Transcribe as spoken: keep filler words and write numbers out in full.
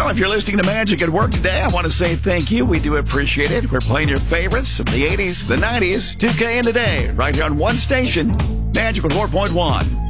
Well, if you're listening to Magic at Work today, I want to say thank you. We do appreciate it. We're playing your favorites from the eighties, the nineties, two K, and today, right here on one station, Magic with four point one.